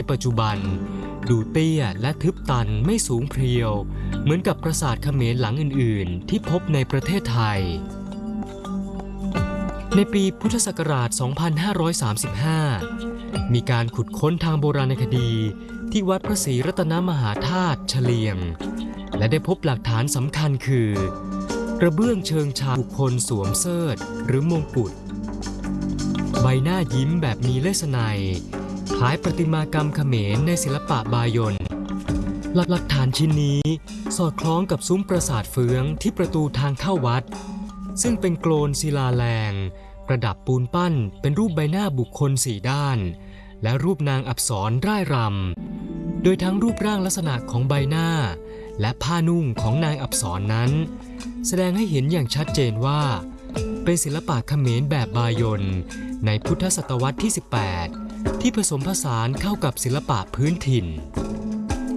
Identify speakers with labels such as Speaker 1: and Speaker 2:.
Speaker 1: ปัจจุบันดูเตี้ยและทึบตันไม่สูงเพรียวเหมือนกับปราสาทเขมรหลังอื่นๆที่พบในประเทศไทยในปีพุทธศักราช 2535 มีการขุดค้นทางโบราณคดีที่วัดพระศรีรัตนมหาธาตุเฉลียงและได้พบหลักฐานสำคัญคือกระเบื้องเชิงชาบุคคลสวมเสิร์ธหรือมงกุฎใบหน้ายิ้มแบบมีเลสนัยคล้ายประติมากรรมเขมรในศิลปะบายนหลักฐานชิ้นนี้สอดคล้องกับซุ้มปราสาทเฟืองที่ประตูทางเข้าวัดซึ่งเป็นโกลนศิลาแรงประดับปูนปั้นเป็นรูปใบหน้าบุคคล4ด้านและรูปนางอัปสรร่ายรำโดยทั้งรูปร่างลักษณะของใบหน้าและผ้านุ่งของนางอัปสรนั้นแสดงให้เห็นอย่างชัดเจนว่าเป็นศิลปะเขมรแบบบายนในพุทธศตวรรษที่ 18 ที่ผสมผสานเข้ากับศิลปะพื้นถิ่น